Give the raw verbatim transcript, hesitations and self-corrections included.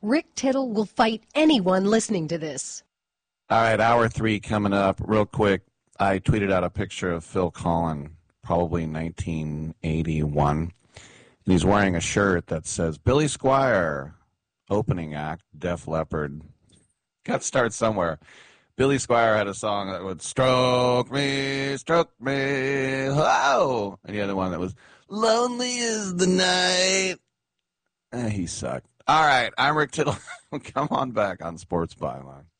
Rick Tittle will fight anyone listening to this. All right, hour three coming up. Real quick, I tweeted out a picture of Phil Collin, probably nineteen eighty-one. And he's wearing a shirt that says, Billy Squier, opening act, Def Leppard. Got to start somewhere. Billy Squier had a song that would, stroke me, stroke me, oh! And the other one that was, lonely is the night. Eh, he sucked. All right, I'm Rick Tittle. Come on back on Sports Byline.